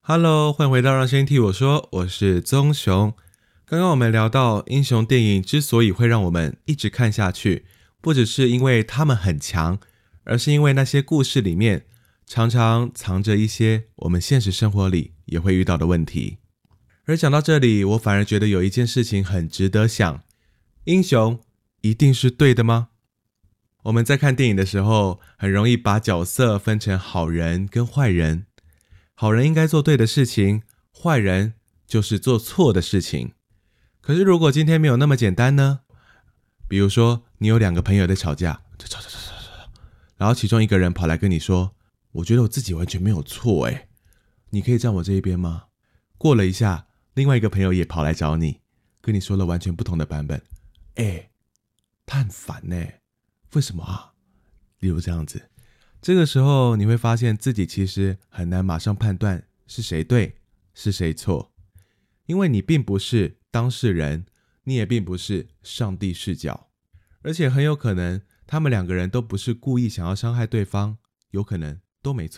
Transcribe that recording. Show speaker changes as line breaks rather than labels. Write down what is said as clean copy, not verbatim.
Hello，欢迎回到让声音替我说，我是棕熊。刚刚我们聊到英雄电影之所以会让我们一直看下去，不只是因为他们很强，而是因为那些故事里面常常藏着一些我们现实生活里也会遇到的问题。而讲到这里，我反而觉得有一件事情很值得想：英雄一定是对的吗？我们在看电影的时候，很容易把角色分成好人跟坏人。好人应该做对的事情，坏人就是做错的事情。可是如果今天没有那么简单呢？比如说你有两个朋友在吵架，然后其中一个人跑来跟你说，我觉得我自己完全没有错耶，你可以站我这一边吗？过了一下，另外一个朋友也跑来找你，跟你说了完全不同的版本。他很烦耶，为什么啊？例如这样子，这个时候你会发现自己其实很难马上判断是谁对是谁错，因为你并不是当事人，你也并不是上帝视角，而且很有可能他们两个人都不是故意想要伤害对方，有可能都没错。